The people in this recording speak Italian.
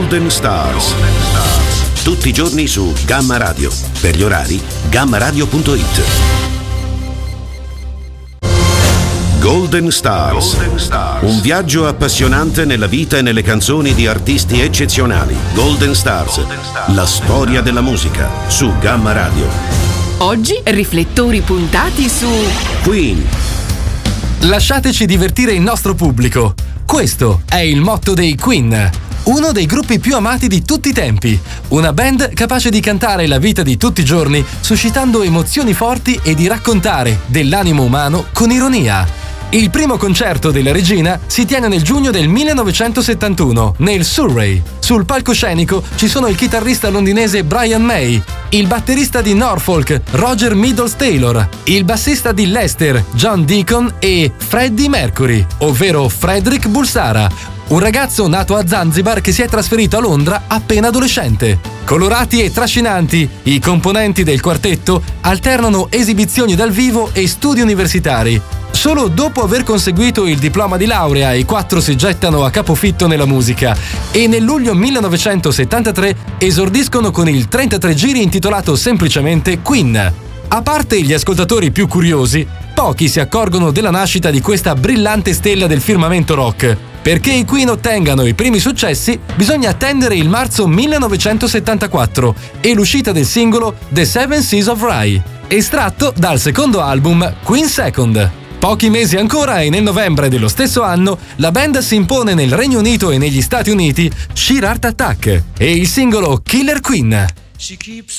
Golden Stars. Tutti i giorni su Gamma Radio. Per gli orari, gammaradio.it. Golden Stars. Un viaggio appassionante nella vita e nelle canzoni di artisti eccezionali. Golden Stars. La storia della musica su Gamma Radio. Oggi riflettori puntati su Queen. Lasciateci divertire il nostro pubblico. Questo è il motto dei Queen, uno dei gruppi più amati di tutti i tempi. Una band capace di cantare la vita di tutti i giorni, suscitando emozioni forti e di raccontare dell'animo umano con ironia. Il primo concerto della regina si tiene nel giugno del 1971, nel Surrey. Sul palcoscenico ci sono il chitarrista londinese Brian May, il batterista di Norfolk, Roger Middles-Taylor, il bassista di Leicester, John Deacon e Freddie Mercury, ovvero Frederick Bulsara, un ragazzo nato a Zanzibar che si è trasferito a Londra appena adolescente. Colorati e trascinanti, i componenti del quartetto alternano esibizioni dal vivo e studi universitari. Solo dopo aver conseguito il diploma di laurea, i quattro si gettano a capofitto nella musica e nel luglio 1973 esordiscono con il 33 giri intitolato semplicemente Queen. A parte gli ascoltatori più curiosi, pochi si accorgono della nascita di questa brillante stella del firmamento rock. Perché i Queen ottengano i primi successi, bisogna attendere il marzo 1974 e l'uscita del singolo The Seven Seas of Rhye, estratto dal secondo album Queen Second. Pochi mesi ancora e nel novembre dello stesso anno la band si impone nel Regno Unito e negli Stati Uniti Sheer Heart Attack e il singolo Killer Queen.